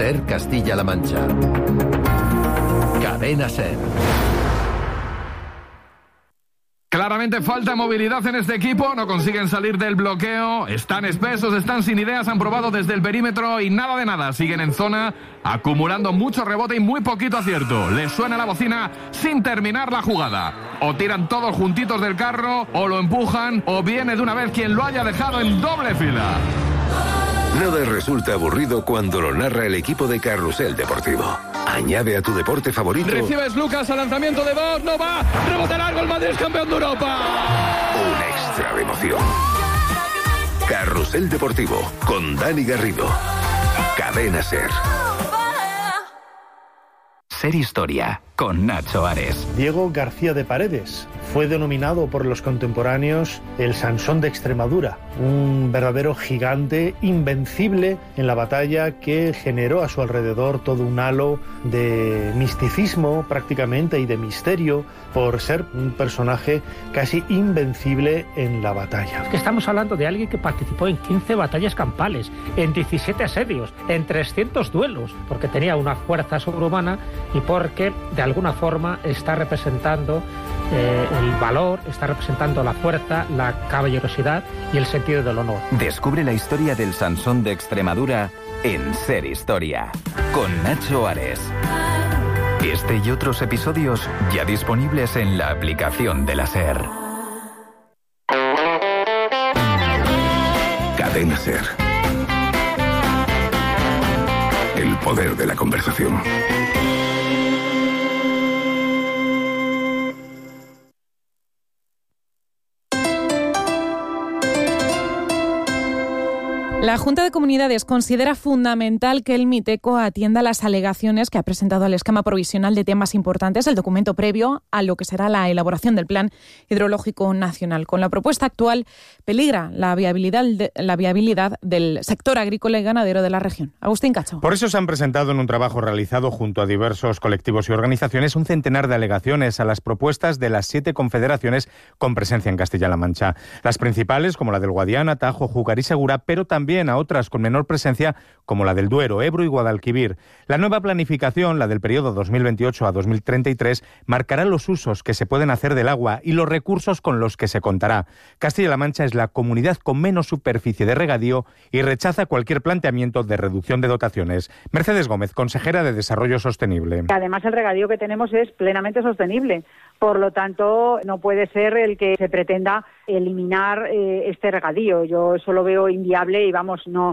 SER Castilla-La Mancha. Cadena SER. Claramente falta movilidad en este equipo, no consiguen salir del bloqueo, están espesos, están sin ideas, han probado desde el perímetro y nada de nada, siguen en zona, acumulando mucho rebote y muy poquito acierto. Les suena la bocina sin terminar la jugada. O tiran todos juntitos del carro, o lo empujan, o viene de una vez quien lo haya dejado en doble fila. Nada resulta aburrido cuando lo narra el equipo de Carrusel Deportivo. Añade a tu deporte favorito. Recibes Lucas al lanzamiento de Bosch, no va, rebote largo, el Madrid es campeón de Europa. Un extra de emoción. Carrusel Deportivo con Dani Garrido. Cadena SER. SER Historia con Nacho Ares. Diego García de Paredes fue denominado por los contemporáneos el Sansón de Extremadura, un verdadero gigante invencible en la batalla que generó a su alrededor todo un halo de misticismo prácticamente y de misterio por ser un personaje casi invencible en la batalla. Que estamos hablando de alguien que participó en 15 batallas campales, en 17 asedios, en 300 duelos, porque tenía una fuerza sobrehumana y porque de alguna forma está representando el valor, está representando la fuerza, la caballerosidad y el sentido del honor. Descubre la historia del Sansón de Extremadura en SER Historia, con Nacho Ares. Este y otros episodios ya disponibles en la aplicación de la SER. Cadena SER. El poder de la conversación. La Junta de Comunidades considera fundamental que el Miteco atienda las alegaciones que ha presentado al esquema provisional de temas importantes, el documento previo a lo que será la elaboración del Plan Hidrológico Nacional. Con la propuesta actual peligra la viabilidad del sector agrícola y ganadero de la región. Agustín Cacho. Por eso se han presentado en un trabajo realizado junto a diversos colectivos y organizaciones un centenar de alegaciones a las propuestas de las 7 confederaciones con presencia en Castilla-La Mancha. Las principales, como la del Guadiana, Tajo, Júcar y Segura, pero también a otras con menor presencia, como la del Duero, Ebro y Guadalquivir. La nueva planificación, la del periodo 2028 a 2033, marcará los usos que se pueden hacer del agua y los recursos con los que se contará. Castilla-La Mancha es la comunidad con menos superficie de regadío y rechaza cualquier planteamiento de reducción de dotaciones. Mercedes Gómez, consejera de Desarrollo Sostenible. Además, el regadío que tenemos es plenamente sostenible. Por lo tanto, no puede ser el que se pretenda eliminar este regadío. Yo eso lo veo inviable y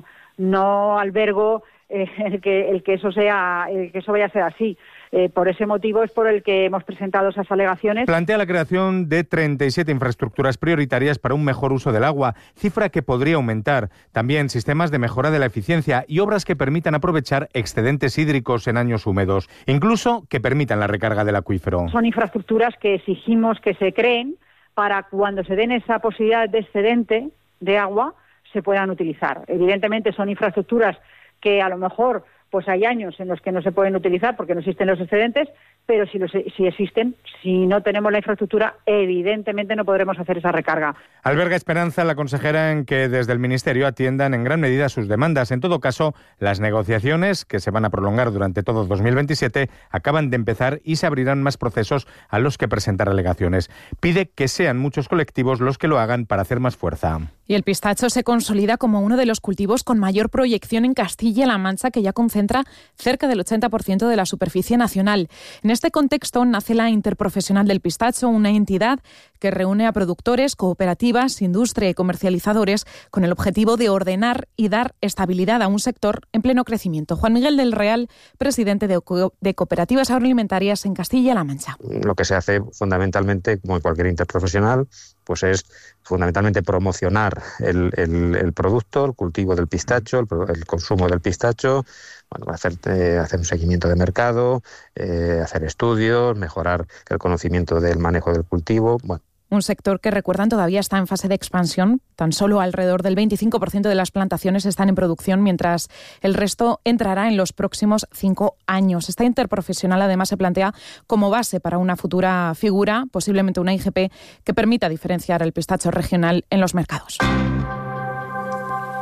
no albergo el que eso vaya a ser así. Por ese motivo es por el que hemos presentado esas alegaciones. Plantea la creación de 37 infraestructuras prioritarias para un mejor uso del agua, cifra que podría aumentar. También sistemas de mejora de la eficiencia y obras que permitan aprovechar excedentes hídricos en años húmedos, incluso que permitan la recarga del acuífero. Son infraestructuras que exigimos que se creen para cuando se den esa posibilidad de excedente de agua se puedan utilizar. Evidentemente son infraestructuras que a lo mejor pues hay años en los que no se pueden utilizar porque no existen los excedentes, pero si existen, si no tenemos la infraestructura, evidentemente no podremos hacer esa recarga. Alberga esperanza la consejera en que desde el Ministerio atiendan en gran medida sus demandas. En todo caso, las negociaciones, que se van a prolongar durante todo 2027, acaban de empezar y se abrirán más procesos a los que presentar alegaciones. Pide que sean muchos colectivos los que lo hagan para hacer más fuerza. Y el pistacho se consolida como uno de los cultivos con mayor proyección en Castilla-La Mancha, que ya concentra cerca del 80% de la superficie nacional. En este contexto nace la Interprofesional del Pistacho, una entidad que reúne a productores, cooperativas, industria y comercializadores con el objetivo de ordenar y dar estabilidad a un sector en pleno crecimiento. Juan Miguel del Real, presidente de Cooperativas Agroalimentarias en Castilla-La Mancha. Lo que se hace fundamentalmente, como en cualquier interprofesional, pues es fundamentalmente promocionar el producto, el cultivo del pistacho, el consumo del pistacho, hacer un seguimiento de mercado, hacer estudios, mejorar el conocimiento del manejo del cultivo. Un sector que, recuerdan, todavía está en fase de expansión. Tan solo alrededor del 25% de las plantaciones están en producción, mientras el resto entrará en los próximos 5 años. Esta interprofesional, además, se plantea como base para una futura figura, posiblemente una IGP, que permita diferenciar el pistacho regional en los mercados.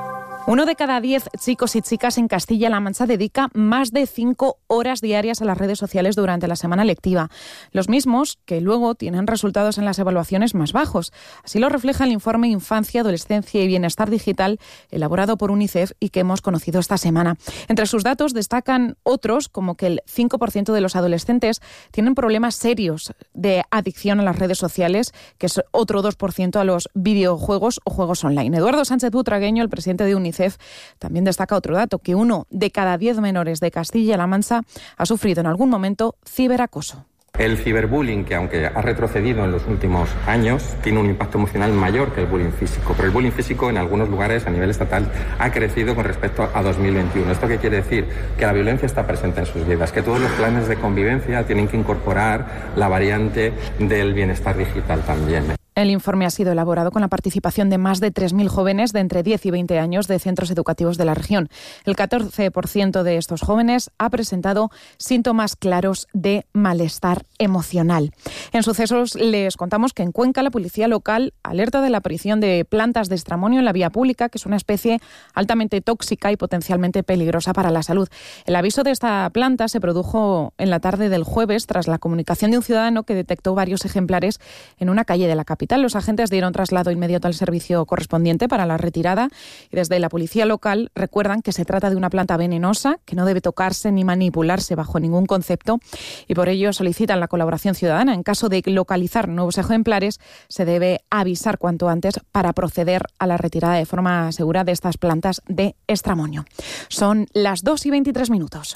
1 de cada 10 chicos y chicas en Castilla-La Mancha dedica más de 5 horas diarias a las redes sociales durante la semana lectiva. Los mismos que luego tienen resultados en las evaluaciones más bajos. Así lo refleja el informe Infancia, Adolescencia y Bienestar Digital elaborado por UNICEF y que hemos conocido esta semana. Entre sus datos destacan otros, como que el 5% de los adolescentes tienen problemas serios de adicción a las redes sociales, que es otro 2% a los videojuegos o juegos online. Eduardo Sánchez Butragueño, el presidente de UNICEF, también destaca otro dato, que 1 de cada 10 menores de Castilla-La Mancha ha sufrido en algún momento ciberacoso. El ciberbullying, que aunque ha retrocedido en los últimos años, tiene un impacto emocional mayor que el bullying físico. Pero el bullying físico en algunos lugares a nivel estatal ha crecido con respecto a 2021. ¿Esto qué quiere decir? Que la violencia está presente en sus vidas, que todos los planes de convivencia tienen que incorporar la variante del bienestar digital también. El informe ha sido elaborado con la participación de más de 3.000 jóvenes de entre 10 y 20 años de centros educativos de la región. El 14% de estos jóvenes ha presentado síntomas claros de malestar emocional. En Sucesos les contamos que en Cuenca la policía local alerta de la aparición de plantas de estramonio en la vía pública, que es una especie altamente tóxica y potencialmente peligrosa para la salud. El aviso de esta planta se produjo en la tarde del jueves tras la comunicación de un ciudadano que detectó varios ejemplares en una calle de la capital. Los agentes dieron traslado inmediato al servicio correspondiente para la retirada y desde la policía local recuerdan que se trata de una planta venenosa que no debe tocarse ni manipularse bajo ningún concepto y por ello solicitan la colaboración ciudadana. En caso de localizar nuevos ejemplares, se debe avisar cuanto antes para proceder a la retirada de forma segura de estas plantas de estramonio. Son las 2:23.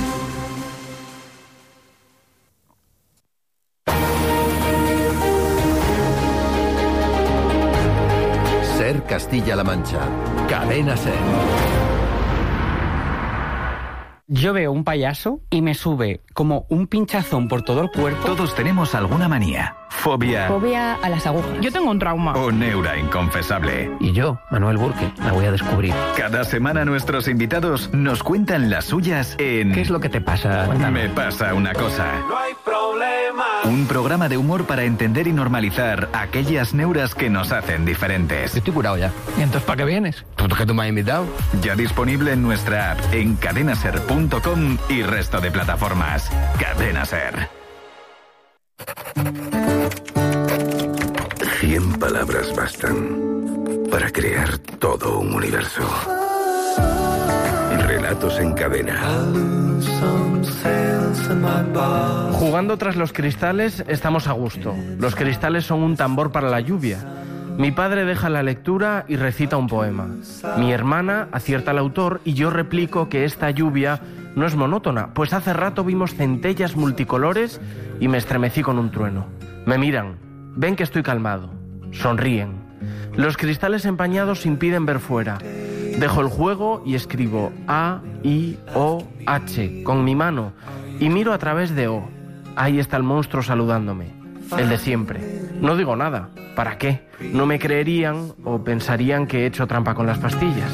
Ser Castilla-La Mancha. Cadena Ser. Yo veo un payaso y me sube como un pinchazón por todo el cuerpo. Todos tenemos alguna manía. Fobia. Fobia a las agujas. Yo tengo un trauma. O neura inconfesable. Y yo, Manuel Burke, la voy a descubrir. Cada semana nuestros invitados nos cuentan las suyas en... ¿Qué es lo que te pasa? Cuéntame. Me pasa una cosa. No hay problema. Un programa de humor para entender y normalizar aquellas neuras que nos hacen diferentes. Estoy curado ya. ¿Y entonces para qué vienes? ¿Tú que tú me has invitado? Ya disponible en nuestra app, en cadenaser.com y resto de plataformas. Cadena Ser. 100 palabras bastan para crear todo un universo. Relatos en cadena. Jugando tras los cristales estamos a gusto. Los cristales son un tambor para la lluvia. Mi padre deja la lectura y recita un poema. Mi hermana acierta al autor y yo replico que esta lluvia no es monótona, pues hace rato vimos centellas multicolores y me estremecí con un trueno. Me miran, ven que estoy calmado, sonríen. Los cristales empañados impiden ver fuera. Dejo el juego y escribo A, I, O, H con mi mano y miro a través de O. Ahí está el monstruo saludándome, el de siempre. No digo nada. ¿Para qué? No me creerían o pensarían que he hecho trampa con las pastillas.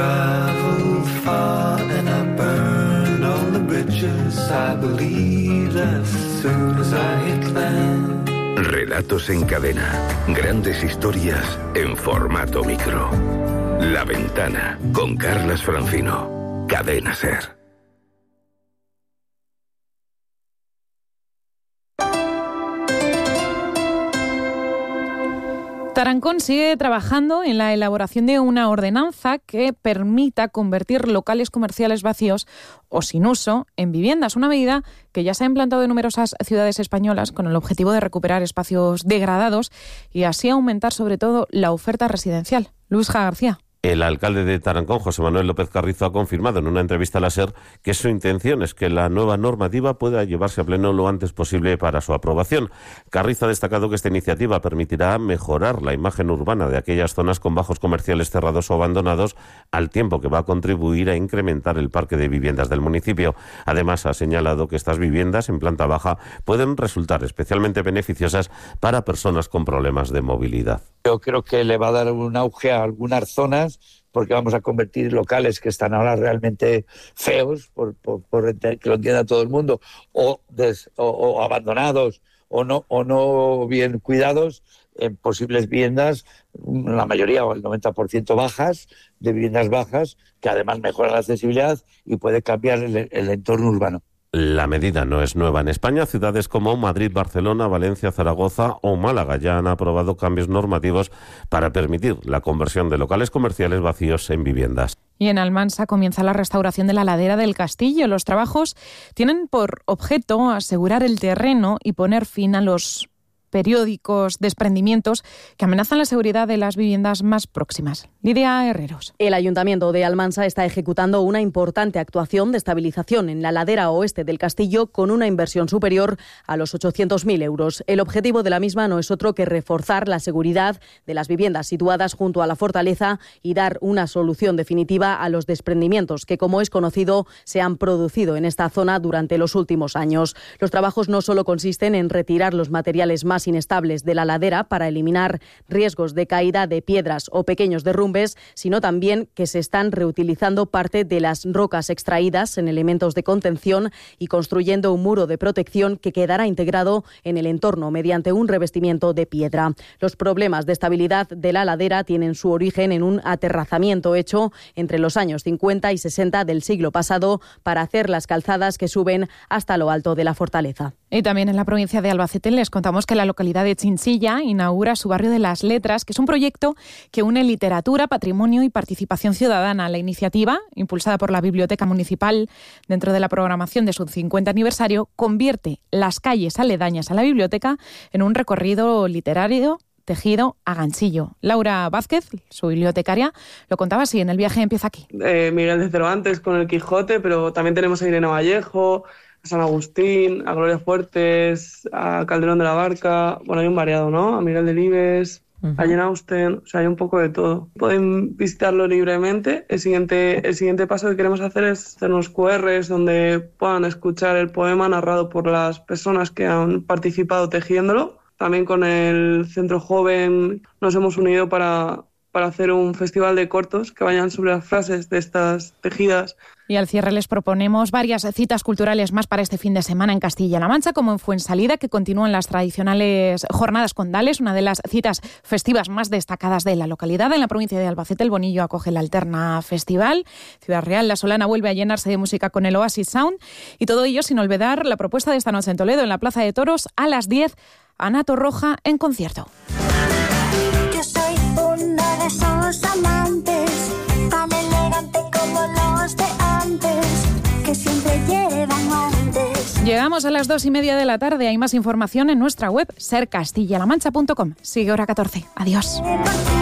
Relatos en cadena. Grandes historias en formato micro. La Ventana, con Carlas Francino. Cadena Ser. Tarancón sigue trabajando en la elaboración de una ordenanza que permita convertir locales comerciales vacíos o sin uso en viviendas, una medida que ya se ha implantado en numerosas ciudades españolas con el objetivo de recuperar espacios degradados y así aumentar sobre todo la oferta residencial. Luisja García. El alcalde de Tarancón, José Manuel López Carrizo, ha confirmado en una entrevista a la SER que su intención es que la nueva normativa pueda llevarse a pleno lo antes posible para su aprobación. Carrizo ha destacado que esta iniciativa permitirá mejorar la imagen urbana de aquellas zonas con bajos comerciales cerrados o abandonados, al tiempo que va a contribuir a incrementar el parque de viviendas del municipio. Además, ha señalado que estas viviendas en planta baja pueden resultar especialmente beneficiosas para personas con problemas de movilidad. Yo creo que le va a dar un auge a algunas zonas porque vamos a convertir locales que están ahora realmente feos, por que lo entienda todo el mundo, o abandonados o no bien cuidados, en posibles viviendas, la mayoría o el 90% bajas, de viviendas bajas, que además mejoran la accesibilidad y puede cambiar el entorno urbano. La medida no es nueva en España. Ciudades como Madrid, Barcelona, Valencia, Zaragoza o Málaga ya han aprobado cambios normativos para permitir la conversión de locales comerciales vacíos en viviendas. Y en Almansa comienza la restauración de la ladera del castillo. Los trabajos tienen por objeto asegurar el terreno y poner fin a los periódicos desprendimientos que amenazan la seguridad de las viviendas más próximas. Lidia Herreros. El Ayuntamiento de Almansa está ejecutando una importante actuación de estabilización en la ladera oeste del castillo con una inversión superior a los 800.000 euros. El objetivo de la misma no es otro que reforzar la seguridad de las viviendas situadas junto a la fortaleza y dar una solución definitiva a los desprendimientos que, como es conocido, se han producido en esta zona durante los últimos años. Los trabajos no solo consisten en retirar los materiales más inestables de la ladera para eliminar riesgos de caída de piedras o pequeños derrumbes, sino también que se están reutilizando parte de las rocas extraídas en elementos de contención y construyendo un muro de protección que quedará integrado en el entorno mediante un revestimiento de piedra. Los problemas de estabilidad de la ladera tienen su origen en un aterrazamiento hecho entre los años 50 y 60 del siglo pasado para hacer las calzadas que suben hasta lo alto de la fortaleza. Y también en la provincia de Albacete les contamos que la localidad de Chinchilla inaugura su barrio de las Letras, que es un proyecto que une literatura, patrimonio y participación ciudadana. La iniciativa, impulsada por la Biblioteca Municipal dentro de la programación de su 50 aniversario, convierte las calles aledañas a la biblioteca en un recorrido literario tejido a ganchillo. Laura Vázquez, su bibliotecaria, lo contaba así en El viaje empieza aquí. Miguel de Cervantes con el Quijote, pero también tenemos a Irene Vallejo, a San Agustín, a Gloria Fuertes, a Calderón de la Barca, bueno, hay un variado, ¿no? A Miguel Delibes, a Jane Austen, o sea, hay un poco de todo. Pueden visitarlo libremente. El siguiente paso que queremos hacer es hacer unos QRs donde puedan escuchar el poema narrado por las personas que han participado tejiéndolo. También con el Centro Joven nos hemos unido para hacer un festival de cortos que vayan sobre las frases de estas tejidas. Y al cierre les proponemos varias citas culturales más para este fin de semana en Castilla-La Mancha, como en Fuensalida, que continúan las tradicionales jornadas condales, una de las citas festivas más destacadas de la localidad. En la provincia de Albacete, el Bonillo acoge el Alterna Festival. Ciudad Real, La Solana, vuelve a llenarse de música con el Oasis Sound. Y todo ello sin olvidar la propuesta de esta noche en Toledo, en la Plaza de Toros, a las 10, Ana Torroja en concierto. Yo soy una de esos amantes, tan elegante como los de antes, que siempre llevan guantes. Llegamos a las 2:30 de la tarde. Hay más información en nuestra web, sercastillalamancha.com. Sigue hora 14. Adiós.